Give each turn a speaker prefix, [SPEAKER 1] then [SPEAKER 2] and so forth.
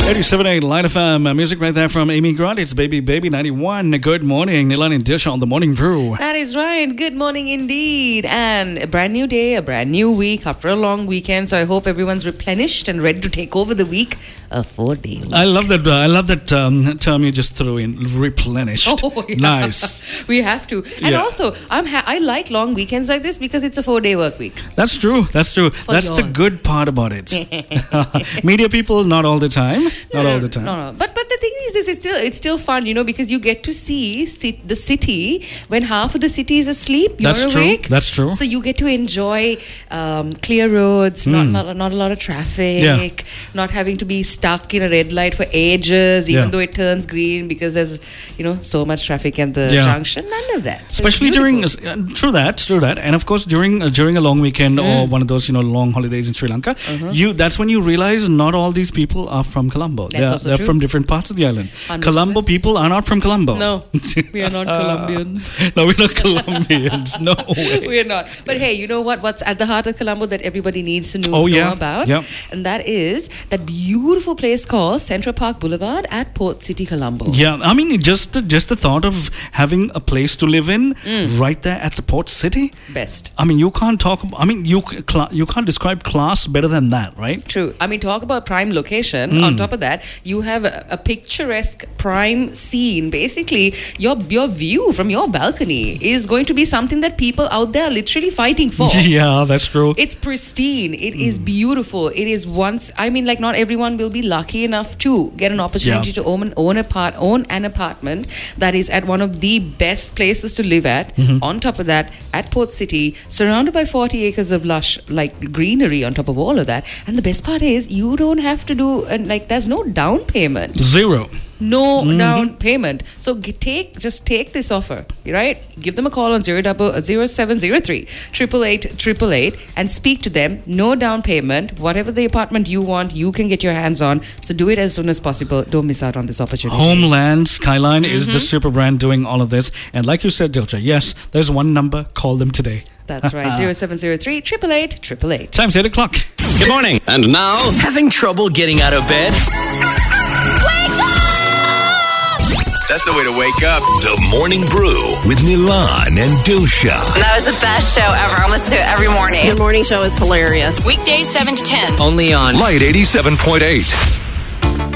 [SPEAKER 1] 87.8 Line FM music right there from Amy Grant. It's Baby Baby 91. Good morning, Nilan and Disha on the Morning Brew.
[SPEAKER 2] That is right. Good morning indeed. And a brand new day, a brand new week after a long weekend. So I hope everyone's replenished and ready to take over the week. A 4-day week.
[SPEAKER 1] I love that term you just threw in. Replenished.
[SPEAKER 2] Oh, yeah.
[SPEAKER 1] Nice.
[SPEAKER 2] We have to. And also, I like long weekends like this because it's a 4-day work week.
[SPEAKER 1] That's true. That's the good part about it. Media people, not all the time.
[SPEAKER 2] No. But the thing is, it's still fun, because you get to see the city when half of the city is asleep. You're awake.
[SPEAKER 1] That's true.
[SPEAKER 2] So you get to enjoy clear roads, not a lot of traffic, not having to be stuck in a red light for ages, even though it turns green because there's so much traffic at the junction. None of that. So
[SPEAKER 1] especially during true that, and of course during a long weekend or one of those long holidays in Sri Lanka, that's when you realize not all these people are from Colombo. They're from different parts of the island. 100%. Colombo people are not from Colombo.
[SPEAKER 2] No, we are not Colombians.
[SPEAKER 1] No, we're not Colombians. No way.
[SPEAKER 2] We're not. But hey, you know what? What's at the heart of Colombo that everybody needs to know about?
[SPEAKER 1] Yeah.
[SPEAKER 2] And that is that beautiful place called Central Park Boulevard at Port City, Colombo.
[SPEAKER 1] Yeah, I mean, just the thought of having a place to live in right there at the Port City.
[SPEAKER 2] Best.
[SPEAKER 1] I mean, you can't can't describe class better than that, right?
[SPEAKER 2] True. I mean, talk about prime location. On top of that, you have a picturesque prime scene. Basically, your view from your balcony is going to be something that people out there are literally fighting for.
[SPEAKER 1] Yeah, that's true.
[SPEAKER 2] It's pristine. It is beautiful. It is not everyone will be lucky enough to get an opportunity to own an apartment that is at one of the best places to live at. On top of that, at Port City, surrounded by 40 acres of lush greenery on top of all of that. And the best part is you don't have to do there's no down payment.
[SPEAKER 1] Zero.
[SPEAKER 2] No down payment. So just take this offer, right? Give them a call on 0703 888 and speak to them. No down payment. Whatever the apartment you want, you can get your hands on. So do it as soon as possible. Don't miss out on this opportunity.
[SPEAKER 1] Homeland Skyline is the super brand doing all of this. And like you said, Dilcha, yes, there's one number. Call them today.
[SPEAKER 2] That's right. 0703 888.
[SPEAKER 1] Time's 8 o'clock.
[SPEAKER 3] Good morning. And now, having trouble getting out of bed?
[SPEAKER 4] That's the way to wake up.
[SPEAKER 3] The Morning Brew with Nilan and Dusha.
[SPEAKER 5] That was the best show ever. I listen to it every morning.
[SPEAKER 6] The morning show is hilarious.
[SPEAKER 5] Weekdays 7 to 10.
[SPEAKER 3] Only on Light 87.8.